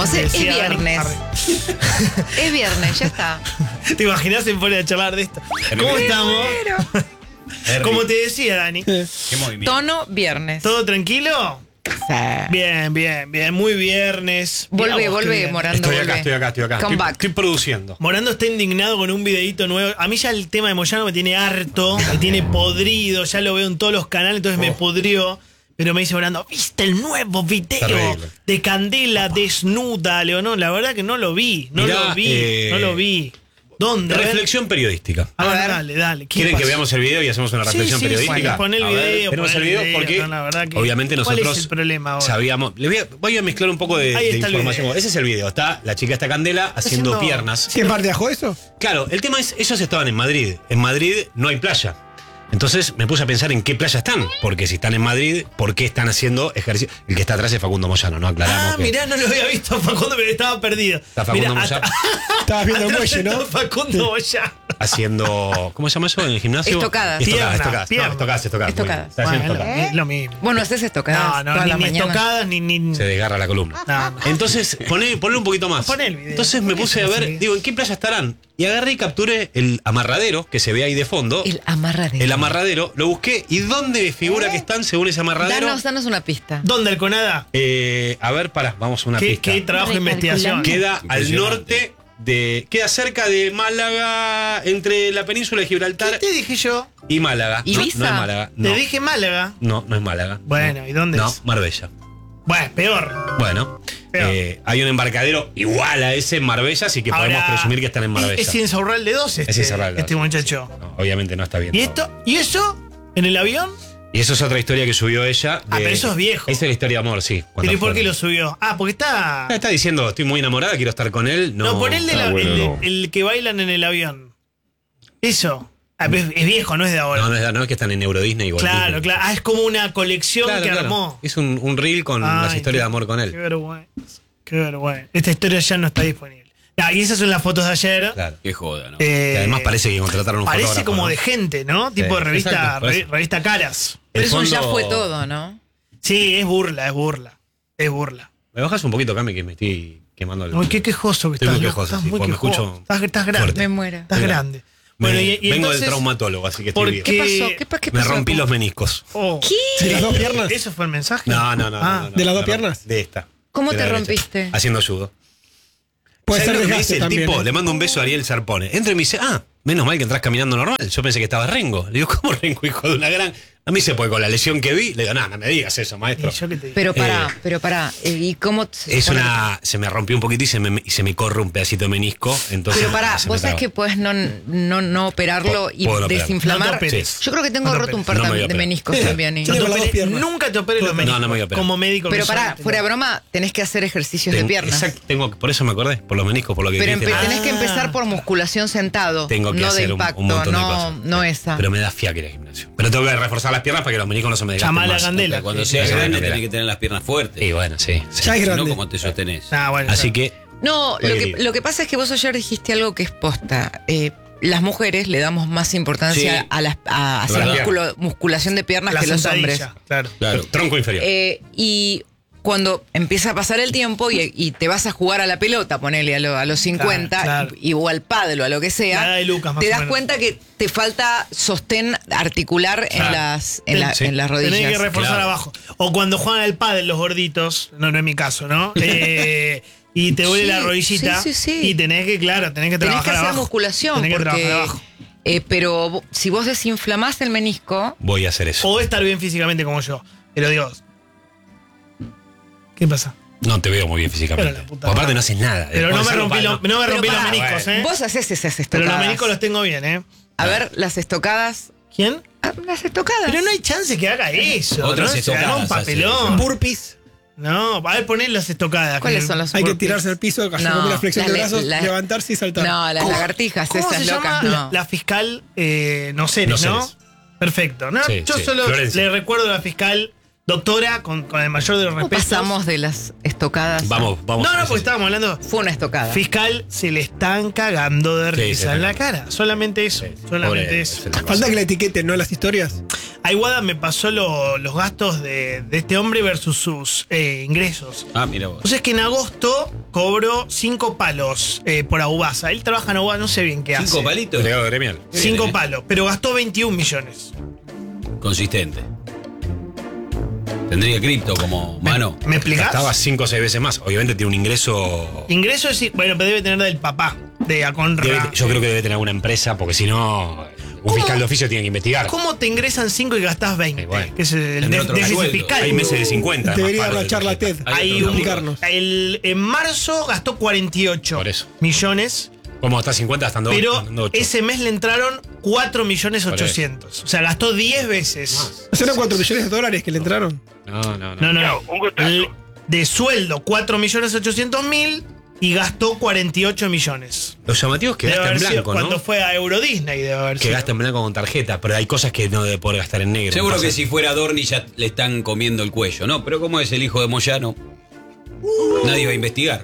O sea, es Decía Dani. viernes. Es viernes, ya está. ¿Te imaginas se pone a charlar de esto? ¿Cómo estamos? Como te decía, Dani. Qué movimiento. Tono viernes. ¿Todo tranquilo? Sí. Bien, bien, bien. Muy viernes. Volvé, Mirá vos, qué volvé, bien. Morando. Estoy acá. Come back. Estoy produciendo. Morando está indignado con un videíto nuevo. A mí ya el tema de Moyano me tiene harto, me tiene podrido, ya lo veo en todos los canales, entonces me pudrió. Pero me dice Morando, ¿viste el nuevo video Terrible. de Candela desnuda, Leonor? La verdad que no lo vi, no Mirá, lo vi. ¿Dónde? A ver. Reflexión periodística. A ver, A ver. dale. ¿Qué ¿Quieren pasó? que veamos el video y hacemos una reflexión Sí, periodística? pon el A ver, video. tenemos pon el video porque no, la verdad que- obviamente ¿Cuál nosotros es el problema ahora? sabíamos. Voy a mezclar un poco de Ahí está el información. video. Ese es el video. La chica está Candela haciendo haciendo- piernas. ¿Qué parte dejó eso? Claro, el tema es, ellos estaban en Madrid. En Madrid no hay playa. Entonces me puse a pensar en qué playa están. Porque si están en Madrid, ¿por qué están haciendo ejercicio? El que está atrás es Facundo Moyano, ¿no? Aclaramos Ah, que mirá, no lo había visto a Facundo, pero estaba perdido. está Facundo Mirá, Moyano Estabas viendo el atrás muelle, ¿no? está Facundo Moyano. haciendo. ¿Cómo se llama eso en el gimnasio? Estocadas. Estocadas. Pierna. No, estocadas. Estocadas. Muy bien. Está haciendo Bueno, estocadas. es lo mismo. Bueno, haces estocadas No, toda la ni mañana. estocadas, ni. Se desgarra la columna. No, no. Entonces, ponle un poquito más. Poné el video. Entonces me puse a ver, digo, ¿en qué playa estarán? Y agarré y capturé el amarradero que se ve ahí de fondo. El amarradero. El amarradero, lo busqué. ¿Y dónde figura que están según ese amarradero? Danos una pista. ¿Dónde el Conada? A ver, vamos a una ¿Qué, pista. qué trabajo de investigación? Queda al Impresionante. norte queda cerca de Málaga, entre la península de Gibraltar ¿Qué te dije yo? y Málaga. ¿Ibiza? No es Málaga. No, Te dije Málaga. no es Málaga. Bueno, No. ¿y dónde No, es? Marbella. Bueno, peor. Bueno, Peor. hay un embarcadero igual a ese en Marbella, así que podemos Ahora, presumir que están en Marbella. Es Insaurralde 2 Es Insaurralde este 2, muchacho. No, obviamente no está bien. ¿Y esto? ¿Y eso? ¿En el avión? Y eso es otra historia que subió ella. Pero eso es viejo. Esa es la historia de amor, sí. ¿Pero y por qué fueron. lo subió? Ah, porque está. Está diciendo, estoy muy enamorada, quiero estar con él. No, por el, está bueno, no. el que bailan en el avión. Eso. Ah, pero es viejo, no es de ahora. No es que están en Euro Disney igual. Claro, claro. Ah, es como una colección que armó. Es un reel con las Ay, historias de amor con Qué él. vergüenza. Qué vergüenza. Esta historia ya no está disponible. Ah, y esas son las fotos de ayer. Claro. Qué joda, ¿no? Que además parece que contrataron un Parece fotógrafo, como ¿no? de gente, ¿no? Tipo de revista, exacto, por eso. revista Caras. Pero El eso ya fondo- fue todo, ¿no? Sí, es burla. Es burla. ¿Me bajas un poquito, Cami, que me estoy quemando el... Uy, qué quejoso que Estoy estás. muy loco, quejoso, estás sí, muy porque me quejoso. escucho Estás grande. fuerte. Me muero. Estás grande. Bueno, y vengo entonces, del traumatólogo, así que estoy bien. ¿Por ¿Qué pasó? ¿Qué Me pasó? rompí los meniscos. Oh. ¿Qué? ¿De las dos piernas? ¿Eso fue el mensaje? No. ¿De las dos no, piernas? De esta. ¿Cómo De te la derecha. rompiste? Haciendo judo. Puede ¿Sabes ser lo que me desgaste dice el también. tipo? ¿eh? Le mando un beso a Ariel Sarpone. Entra y me dice, menos mal que entras caminando normal. Yo pensé que estaba Rengo. Le digo, ¿cómo Rengo, hijo de una gran...? A mí se puede con la lesión que vi. Le digo, no me digas eso, maestro. ¿Y yo qué te digo? Pero pará. ¿Y cómo se Es supone se me rompió un poquito y se me corre un pedacito de menisco. Entonces, Pero pará, se me vos sabés traba. que podés no operarlo y Puedo no operarlo. desinflamar. No te operes. Yo creo que tengo No te roto un operes. par No me voy a de operar. meniscos también. Tiene con las dos piernas. Nunca te operes los meniscos. No me voy a operar. Como médico. Pero no pará, solamente fuera no. de broma, tenés que hacer ejercicios de piernas. Exacto, por eso me acordé, por los meniscos, por lo que Pero dijiste. tenés que empezar por musculación sentado, Tengo que no de hacer impacto, un montón de no, cosas. no esa. Pero me da fiaca ir al gimnasio. Pero tengo que reforzar las piernas para que los meniscos no se me desgasten Llamá a la más. Candela. Cuando Sí, seas sí, grande sí. tenés que tener las piernas fuertes. Y bueno, sí. Ya es Si no, grande. ¿cómo te sostenés? Ah, bueno. Así ya. que No, Oye, lo que pasa es que vos ayer dijiste algo que es posta. Las mujeres le damos más importancia Sí. a hacer Claro. musculación de piernas La que los sentadilla, hombres. Claro. Claro. tronco inferior. Y cuando empieza a pasar el tiempo y te vas a jugar a la pelota, ponele a los 50, Claro. o al pádel o a lo que La sea, edad de Lucas, más te o das menos. cuenta que te falta sostén articular en las Sí. en las rodillas. Tenés que reforzar Claro. abajo. O cuando juegan al pádel los gorditos, no es mi caso, ¿no? Y te duele Sí, la rodillita. sí. Y tenés que Tenés que trabajar hacer abajo. musculación Tenés que trabajar porque abajo. pero si vos desinflamás el menisco, Voy a hacer eso. O estar bien físicamente como yo. Pero digo. ¿Qué pasa? No te veo muy bien Pero físicamente. la puta Aparte madre. no haces nada. Pero no me rompí, no me Pero rompí los pará, meniscos, ¿eh? vos haces esas Pero estocadas. los meniscos los tengo bien, ¿eh? A ver, las estocadas. ¿Quién? Las estocadas. Pero no hay chance que haga eso. Otras ¿no? Se haga un estocadas papelón. Burpees. No, a ver, poner las estocadas. ¿Cuáles son los Hay que burpees? tirarse al piso, hacer No, como una flexión de las- brazos, las- levantarse y saltar. No, las ¿Cómo- lagartijas ¿Cómo esas se locas, llama? no. La fiscal Noceres, Noceres. ¿no? Perfecto. No, Sí, yo sí, solo Florencia. le recuerdo a la fiscal doctora con el mayor de los ¿Cómo respetos. pasamos de las estocadas? Vamos. No, sí, porque sí. estábamos hablando. Fue una estocada. Fiscal, se le están cagando de Sí, risa sí, en la sí. cara. Solamente eso. Sí, Solamente pobre, eso. se le pasa. Falta que la etiqueten, ¿no? Las historias. Aiguada me pasó los gastos de este hombre versus sus ingresos. Ah, mira vos. Entonces que en agosto cobró 5 palos por Aubasa. Él trabaja en Aubasa, no sé bien qué hace. 5 palitos. Delegado gremial. 5 palos, pero gastó 21 millones. Consistente. Tendría cripto como mano. ¿Me explicás? Gastaba 5 o 6 veces más. Obviamente tiene un ingreso. Ingreso es, bueno, pero debe tener del papá, de Aconra. Yo creo que debe tener alguna empresa, porque si no, un fiscal de oficio tiene que investigar. ¿Cómo te ingresan 5 y gastás 20? Bueno. Que es el Tendrá otro déficit sueldo. fiscal. Hay meses de 50. además, Debería paro dar de una charla tarjeta. TED. Hay Ahí otro explicarnos. en marzo gastó 48 Por eso. millones, Como está 50, están 2. pero ese mes le entraron 4.800.000. O sea, gastó 10 veces. ¿No serán 4 millones de dólares que le entraron? No. De sueldo, 4.800.000 y gastó 48 millones. Los llamativos que Debe gasta en haber sido blanco, cuando ¿no? fue a Euro Disney, debe haber Que sido. gasta en blanco con tarjeta, pero hay cosas que no debe poder gastar en negro. Seguro Pasa. que si fuera Dorni ya le están comiendo el cuello, ¿no? Pero como es el hijo de Moyano, nadie va a investigar.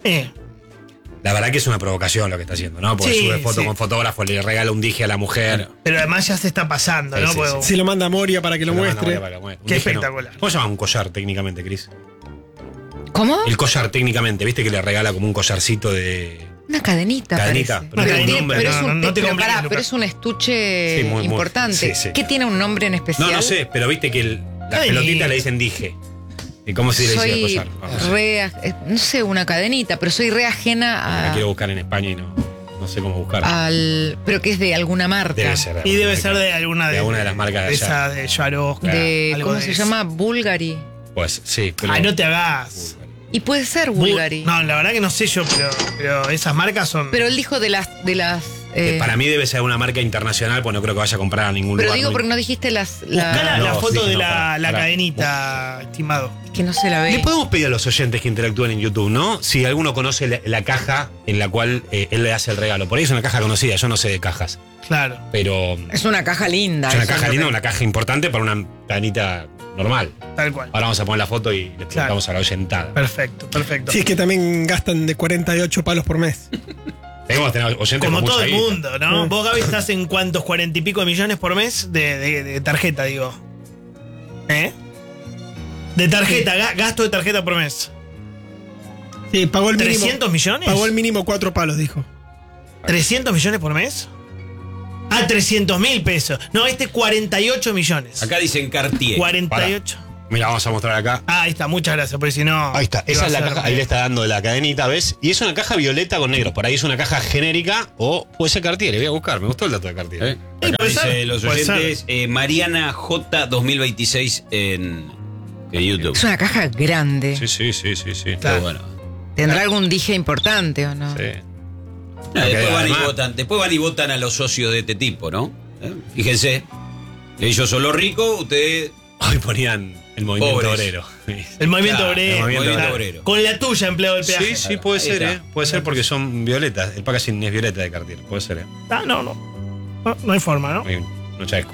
La verdad que es una provocación lo que está haciendo, ¿no? Porque Sí, sube foto sí. con fotógrafo, le regala un dije a la mujer. Pero además ya se está pasando, Sí, ¿no? sí, Porque- sí. Se lo manda a Moria para que lo Se manda muestre. para que lo muestre. Un Qué dije, espectacular. ¿Cómo se llama un collar técnicamente, Cris? ¿Cómo? El collar técnicamente, ¿viste que le regala como un collarcito de. Una cadenita. Cadenita, parece. pero tiene un Tiene- nombre, pero no, es un, no te pero compliques, pará, Lucas. pero es un estuche Sí, muy, muy. importante. Sí, sí. ¿Qué tiene un nombre en especial? No sé, pero viste que las Cadenita. pelotitas le dicen dije. ¿Y cómo se le decía Soy collar? no sé, una cadenita, pero soy re La ajena quiero buscar en España y no sé cómo buscar. pero que es de alguna marca. Debe ser. Y debe alguna ser marca. de alguna De alguna de las marcas de allá. esa de Swarovski. De, algo ¿cómo de se eso. llama? Bulgari. Pues sí, pero. Ay, no te hagas. Y puede ser Bulgari. No, la verdad que no sé yo, pero esas marcas son. Pero él dijo de las Para mí debe ser una marca internacional, pues no creo que vaya a comprar a ningún pero lugar. digo no- porque no dijiste Buscá la No, foto sí, de no, la pará. cadenita, estimado. que no se la ve. Le podemos pedir a los oyentes que interactúen en YouTube, ¿no? Si alguno conoce la caja en la cual él le hace el regalo. Por ahí es una caja conocida, yo no sé de cajas. Claro. Pero Es una caja linda. es una eso caja es lo linda, que- una caja importante para una cadenita normal. Tal cual. Ahora vamos a poner la foto y le preguntamos a la oyentada. Perfecto, perfecto. Sí, es que también gastan de 48 palos por mes. Tenemos que tener oyentes Como con todo mucha el guita. mundo, ¿no? Vos, Gaby, estás en cuántos 40 y pico de millones por mes de tarjeta, digo. ¿Eh? De tarjeta, gasto de tarjeta por mes. Sí, pagó el mínimo. ¿300 millones? Pagó el mínimo 4 palos, dijo. ¿300 millones por mes? Ah, 300.000 pesos. No, 48 millones. Acá dicen Cartier. 48. Mira, vamos a mostrar acá. Ah, ahí está, muchas gracias, porque si no. Ahí está, iba esa a es la ser- caja, ahí le está dando de la cadenita, ¿ves? Y es una caja violeta con negro. Por ahí es una caja genérica o puede ser Cartier, le voy a buscar. Me gustó el dato de Cartier. ¿Eh? Sí, Acá puede dice ser, los puede oyentes Mariana J 2026 en YouTube. Es una caja grande. Sí. Claro. Pero bueno. ¿Tendrá algún dije importante o no? Sí. Después van, además- después van y votan a los socios de este tipo, ¿no? Fíjense, ellos son los ricos, ustedes. Hoy ponían el movimiento Pobres. obrero. El movimiento Claro, obrero. el movimiento claro. obrero. Con la tuya, empleado del peaje. Sí, puede Ahí ser, está. Puede ser porque son violetas. El packaging es violeta de Cartier. Puede ser, Ah, no. No hay forma, ¿no? No chasco.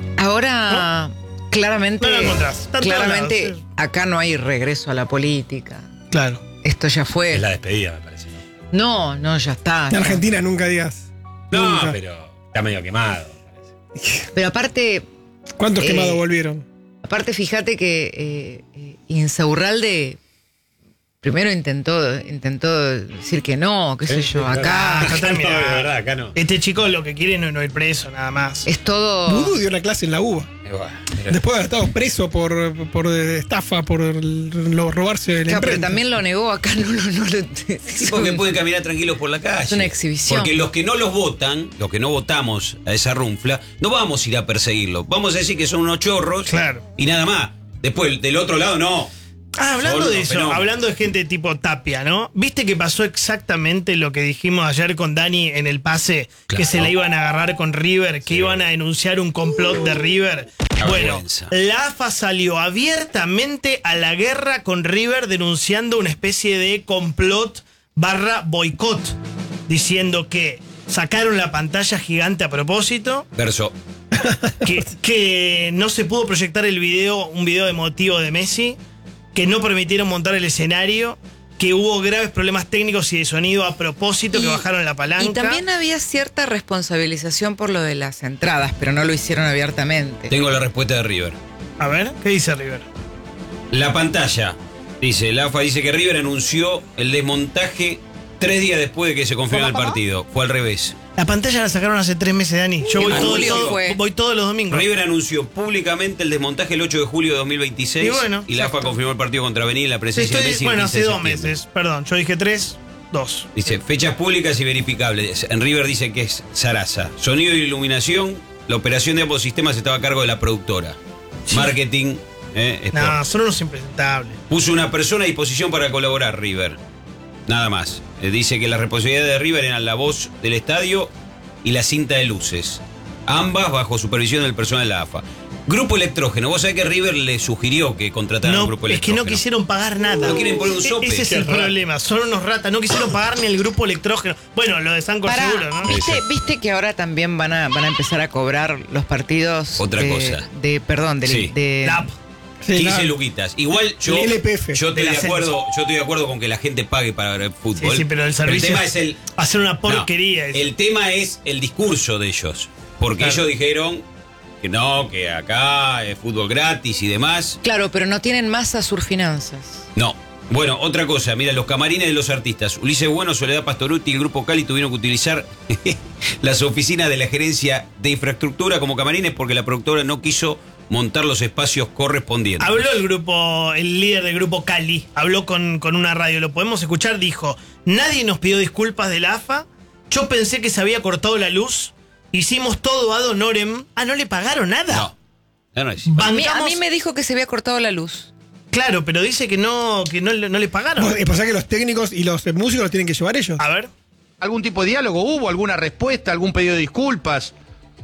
Ahora, claramente, No la encontrás. Está en todos claramente lados, sí. acá no hay regreso a la política. Claro. Esto ya fue. Es la despedida, me parece. ¿no? No, ya está. En Argentina nunca digas. No, Nunca. pero está medio quemado. parece. Pero aparte, ¿Cuántos Eh, quemados volvieron? fíjate que Insaurralde primero intentó decir que no, qué sé yo, acá Está terminado. No, de verdad, acá no. Este chico lo que quiere no ir preso, nada más. es todo. Vudú dio una clase en la UBA. Después de haber estado preso por estafa, por robarse la Claro, pero imprenta. también lo negó, acá no lo. Sí, porque pueden caminar tranquilos por la calle. Es una exhibición. Porque los que no los votan, los que no votamos a esa runfla, no vamos a ir a perseguirlos. Vamos a decir que son unos chorros Claro. y nada más. Después, del otro lado, no. Ah, hablando Son de unos eso, fenómenos. hablando de gente tipo Tapia, ¿no? ¿Viste que pasó exactamente lo que dijimos ayer con Dani en el pase? Claro. Que se la iban a agarrar con River, que iban a denunciar un complot de River. Qué Bueno, vergüenza. la AFA salió abiertamente a la guerra con River denunciando una especie de complot / boicot, diciendo que sacaron la pantalla gigante a propósito, Verso. que no se pudo proyectar un video emotivo de Messi, que no permitieron montar el escenario, que hubo graves problemas técnicos y de sonido a propósito, que bajaron la palanca. Y también había cierta responsabilización por lo de las entradas, pero no lo hicieron abiertamente. Tengo la respuesta de River. A ver, ¿qué dice River? La pantalla Dice, el AFA dice que River anunció el desmontaje 3 días después de que se confirmó el partido. Fue al revés. La pantalla la sacaron hace 3 meses, Dani. Yo voy, En julio fue. voy todos los domingos. River anunció públicamente el desmontaje el 8 de julio de 2026 Y bueno, la AFA confirmó el partido contra Benín en la Sí, presencia de Messi. el bueno, 15 hace de 2 septiembre. meses. Perdón, yo dije 3, 2. Dice, fechas públicas y verificables. En River dice que es Sarasa. Sonido y iluminación, la operación de ambos sistemas estaba a cargo de la productora. Marketing, sport. No, son unos impresentables. Puso una persona a disposición para colaborar, River. Nada más. Dice que las responsabilidades de River eran la voz del estadio y la cinta de luces. Ambas bajo supervisión del personal de la AFA. Grupo electrógeno. Vos sabés que River le sugirió que contrataran un No, grupo es que electrógeno. no quisieron pagar nada. No quieren poner un sope. Ese es el problema. Son unos ratas. No quisieron pagar ni el grupo electrógeno. Bueno, lo de Sancor Pará, seguro, ¿no? ¿viste que ahora también van a empezar a cobrar los partidos? Otra cosa. Perdón, Sí. La app. Sí, 15 nada. luquitas. Igual yo, El LPF. yo estoy Del de acuerdo con que la gente pague para ver fútbol. Sí, pero el servicio tema es el va a ser una porquería. No, el tema es el discurso de ellos. Porque Claro. ellos dijeron que no, que acá es fútbol gratis y demás. Claro, pero no tienen más a sus finanzas. No. Bueno, otra cosa, mira, los camarines de los artistas. Ulises Bueno, Soledad Pastoruti y el Grupo Cali tuvieron que utilizar las oficinas de la gerencia de infraestructura como camarines porque la productora no quiso montar los espacios correspondientes. Habló el líder del grupo Cali, habló con una radio, lo podemos escuchar, dijo, nadie nos pidió disculpas de la AFA, yo pensé que se había cortado la luz, hicimos todo ad honorem. Ah, ¿no le pagaron nada? No. No es. A mí Bancamos- me dijo que se había cortado la luz. Claro, pero dice que no le pagaron. Pasa que los técnicos y los músicos los tienen que llevar ellos. A ver. ¿Algún tipo de diálogo hubo? ¿Alguna respuesta? ¿Algún pedido de disculpas?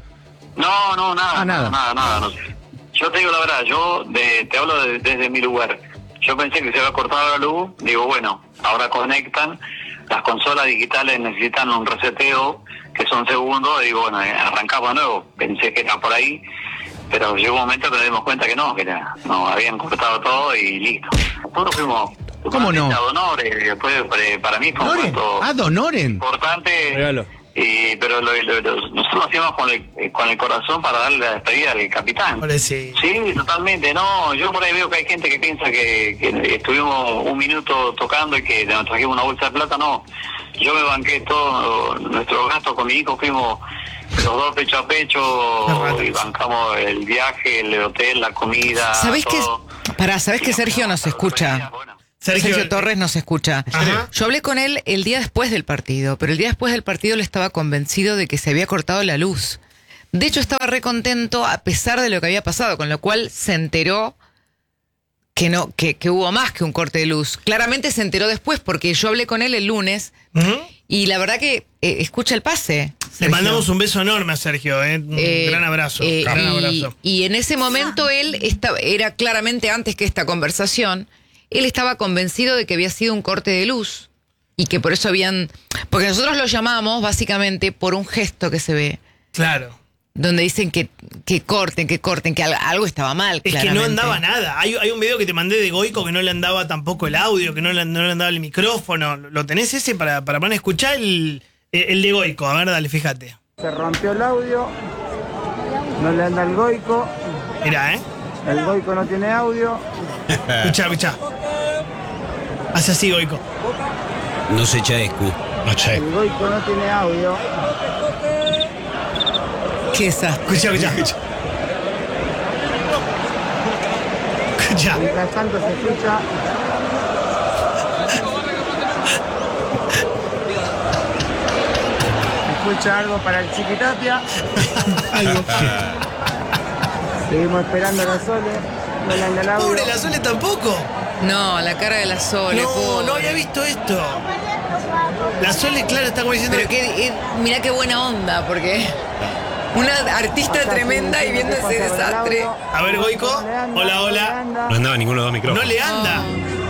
No, nada, Ah, nada. nada. No. Yo te digo la verdad, te hablo desde mi lugar. Yo pensé que se había cortado la luz, digo, bueno, ahora conectan, las consolas digitales necesitan un reseteo, que son segundos, digo, bueno, arrancamos de nuevo. Pensé que era por ahí, pero llegó un momento que nos dimos cuenta que no habían cortado todo y listo. Nosotros fuimos ¿Cómo no? a Donores, después para mí fue un ¿Donoren? momento Ah, Donoren. importante. Pero nosotros lo hacíamos con el corazón para darle la despedida al capitán. Ahora sí. Sí, totalmente. No, yo por ahí veo que hay gente que piensa que estuvimos un minuto tocando y que nos trajimos una bolsa de plata. No, yo me banqué todo nuestro gasto con mi hijo, fuimos los dos pecho a pecho y bancamos el viaje, el hotel, la comida. ¿Sabés que todo. ¿sabés que Sergio nos escucha? Bueno. Sergio Torres nos escucha. Ajá. Yo hablé con él el día después del partido, pero el día después del partido él estaba convencido de que se había cortado la luz. De hecho, estaba re contento a pesar de lo que había pasado, con lo cual se enteró que hubo más que un corte de luz. Claramente se enteró después, porque yo hablé con él el lunes Ujú. y la verdad que escucha el pase. Le Sergio. mandamos un beso enorme a Sergio, un gran abrazo. Gran abrazo. Y en ese momento él era claramente antes que esta conversación, él estaba convencido de que había sido un corte de luz y que por eso porque nosotros lo llamamos básicamente por un gesto que se ve, Claro. donde dicen que corten, que algo estaba mal. Es claramente. que no andaba nada. Hay un video que te mandé de Goico que no le andaba tampoco el audio, que no le andaba el micrófono. ¿Lo tenés ese para poner a escuchar el de Goico? A ver, dale, fíjate. Se rompió el audio, no le anda el Goico, Mirá, el Goico no tiene audio. Escuchá. Hace así, Goico. No se echa escu. No, che. El Goico no tiene audio. Qué desastre. Escuchá. Escuchá. Mientras tanto se escucha. Se escucha algo para el Chiquitapia. Algo. Seguimos esperando a la Sole. No le anda el audio. Pobre, la Sole tampoco. No, la cara de la Sole. No pobre. había visto esto. La Sole, claro, está como diciendo. Pero mirá qué buena onda, porque una artista Acá tremenda sí, y viendo ¿qué ese pasa con el desastre. audio? A ver, Goico. No le anda, Hola, no le hola. anda. No andaba ninguno de los micrófonos. No le anda.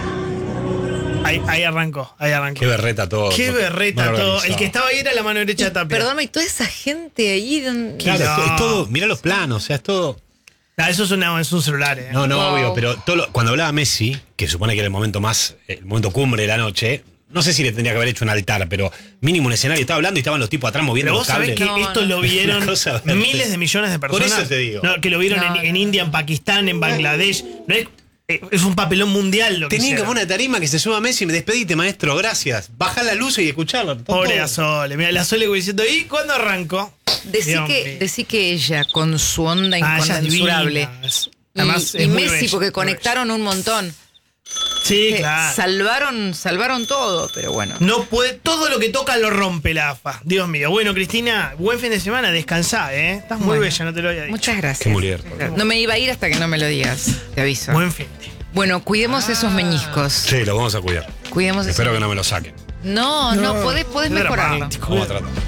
Ahí arrancó. Qué berreta todo. Qué berreta No lo todo. organizado. El que estaba ahí era la mano derecha de Tapia. Perdóname, y toda esa gente ahí. Claro, No. es todo. Mirá los planos, o sea, es todo. Ah, eso es un celular, No, Wow. obvio, pero cuando hablaba Messi, que supone que era el momento cumbre de la noche, no sé si le tendría que haber hecho un altar, pero mínimo un escenario. Estaba hablando y estaban los tipos atrás moviendo Pero los vos sabés cables. que No, esto no. lo vieron Una cosa verde. miles de millones de Por personas. eso te digo. No, que lo vieron No, en no. India, en Pakistán, en Bangladesh. No es Es un papelón mundial lo que Tenía hicieron. como una tarima que se suba Messi y me despedite, maestro, gracias. Baja la luz y escucharlo. Pobre a Sole. Mira, la Sole diciendo, ¿y cuándo arrancó? Decí Dios que, mío. decí que ella, con su onda Ah, ella es inconmensurable, divina. Además, y es muy Messi, bella, porque muy conectaron un montón. Sí, Que claro. salvaron todo, pero bueno. No puede, todo lo que toca lo rompe la AFA. Dios mío. Bueno, Cristina, buen fin de semana, descansá, ¿eh? Estás muy Bueno, bella, no te lo había dicho. Muchas gracias. Qué mujer. No me iba a ir hasta que no me lo digas, te aviso. Buen fin de. Bueno, cuidemos esos meñiscos. Sí, lo vamos a cuidar. Cuidemos Espero esos que no me lo saquen. No, podés Es mejorarlo. dramático. Vamos a tratar.